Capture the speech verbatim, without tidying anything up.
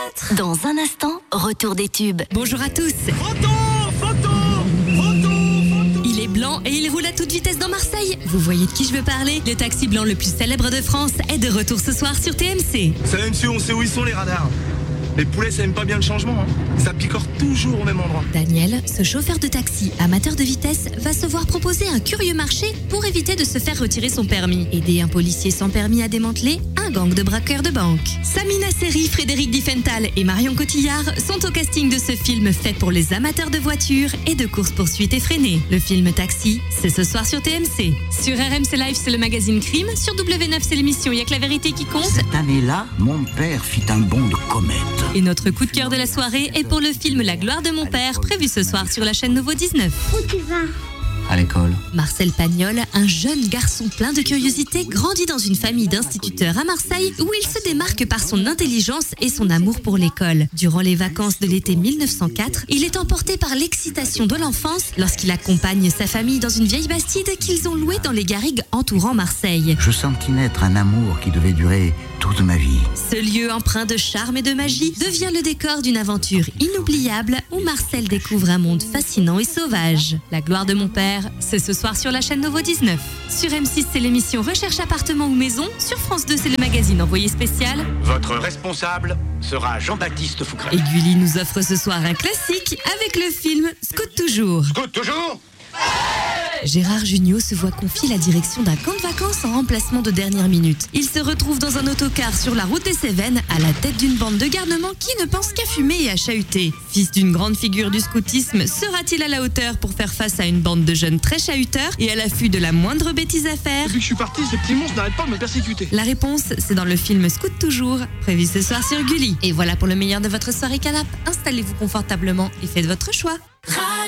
quatre. Dans un instant, retour des tubes. Bonjour à tous. Photo, photo, photo, photo. Il est blanc et il roule à toute vitesse dans Marseille. Vous voyez de qui je veux parler? Le taxi blanc le plus célèbre de France est de retour ce soir sur T M C. Ça M C, on sait où ils sont les radars. Les poulets, ça aime pas bien le changement. Hein. Ça picore toujours au même endroit. Daniel, ce chauffeur de taxi amateur de vitesse, va se voir proposer un curieux marché pour éviter de se faire retirer son permis. Aider un policier sans permis à démanteler un gang de braqueurs de banque. Samina Seri, Frédéric Diffenthal et Marion Cotillard sont au casting de ce film fait pour les amateurs de voitures et de courses-poursuites effrénées. Le film Taxi, c'est ce soir sur T M C. Sur R M C Live, c'est le magazine Crime. Sur W neuf, c'est l'émission Y'a que la vérité qui compte. Cette année-là, mon père fit un bond de comète. Et notre coup de cœur de la soirée est pour le film La gloire de mon père, prévu ce soir sur la chaîne Nouveau dix-neuf. Où tu vas ? À l'école. Marcel Pagnol, un jeune garçon plein de curiosité, grandit dans une famille d'instituteurs à Marseille où il se démarque par son intelligence et son amour pour l'école. Durant les vacances de l'été mille neuf cent quatre, il est emporté par l'excitation de l'enfance lorsqu'il accompagne sa famille dans une vieille bastide qu'ils ont louée dans les garrigues entourant Marseille. Je sentis naître un amour qui devait durer toute ma vie. Ce lieu empreint de charme et de magie devient le décor d'une aventure inoubliable où Marcel découvre un monde fascinant et sauvage. La gloire de mon père, c'est ce soir sur la chaîne Nouveau dix-neuf. Sur M six, c'est l'émission Recherche appartement ou maison. Sur France deux, c'est le magazine Envoyé spécial. Votre responsable sera Jean-Baptiste Foucret. Et Gulli nous offre ce soir un classique avec le film Scout toujours. Scout toujours. Gérard Jugnot se voit confier la direction d'un camp de vacances en remplacement de dernière minute. Il se retrouve dans un autocar sur la route des Cévennes à la tête d'une bande de garnements qui ne pense qu'à fumer et à chahuter. Fils d'une grande figure du scoutisme, sera-t-il à la hauteur pour faire face à une bande de jeunes très chahuteurs et à l'affût de la moindre bêtise à faire? Depuis que je suis parti, ces petits monstres n'arrêtent pas de me persécuter. La réponse, c'est dans le film Scout toujours, prévu ce soir sur Gulli. Et voilà pour le meilleur de votre soirée canap'. Installez-vous confortablement et faites votre choix.